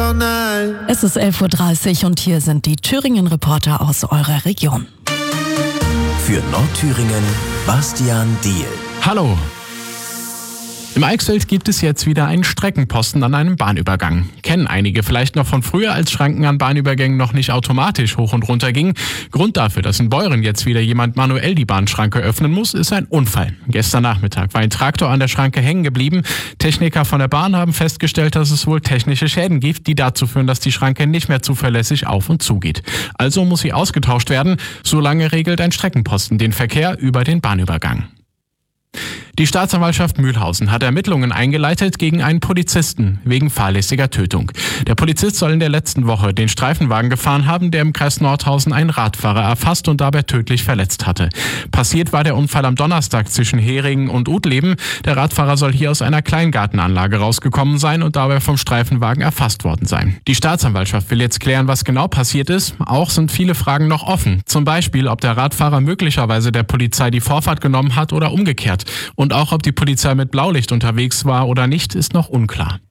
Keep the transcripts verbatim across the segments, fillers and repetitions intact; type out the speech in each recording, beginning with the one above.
Es ist elf Uhr dreißig und hier sind die Thüringen-Reporter aus eurer Region. Für Nordthüringen, Bastian Diehl. Hallo. Im Eichsfeld gibt es jetzt wieder einen Streckenposten an einem Bahnübergang. Kennen einige vielleicht noch von früher, als Schranken an Bahnübergängen noch nicht automatisch hoch und runter gingen. Grund dafür, dass in Beuren jetzt wieder jemand manuell die Bahnschranke öffnen muss, ist ein Unfall. Gestern Nachmittag war ein Traktor an der Schranke hängen geblieben. Techniker von der Bahn haben festgestellt, dass es wohl technische Schäden gibt, die dazu führen, dass die Schranke nicht mehr zuverlässig auf und zu geht. Also muss sie ausgetauscht werden. Solange regelt ein Streckenposten den Verkehr über den Bahnübergang. Die Staatsanwaltschaft Mühlhausen hat Ermittlungen eingeleitet gegen einen Polizisten wegen fahrlässiger Tötung. Der Polizist soll in der letzten Woche den Streifenwagen gefahren haben, der im Kreis Nordhausen einen Radfahrer erfasst und dabei tödlich verletzt hatte. Passiert war der Unfall am Donnerstag zwischen Heringen und Utleben. Der Radfahrer soll hier aus einer Kleingartenanlage rausgekommen sein und dabei vom Streifenwagen erfasst worden sein. Die Staatsanwaltschaft will jetzt klären, was genau passiert ist. Auch sind viele Fragen noch offen. Zum Beispiel, ob der Radfahrer möglicherweise der Polizei die Vorfahrt genommen hat oder umgekehrt. Und auch, ob die Polizei mit Blaulicht unterwegs war oder nicht, ist noch unklar.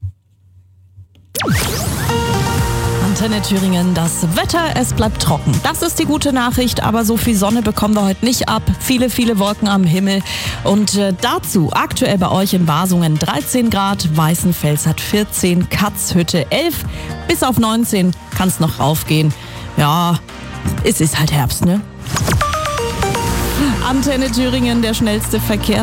Antenne Thüringen, das Wetter, es bleibt trocken. Das ist die gute Nachricht, aber so viel Sonne bekommen wir heute nicht ab. Viele, viele Wolken am Himmel. Und äh, dazu aktuell bei euch in Basungen dreizehn Grad, Weißenfels hat vierzehn, Katzhütte elf, bis auf neunzehn kann es noch raufgehen. Ja, es ist halt Herbst, ne? Antenne Thüringen, der schnellste Verkehr.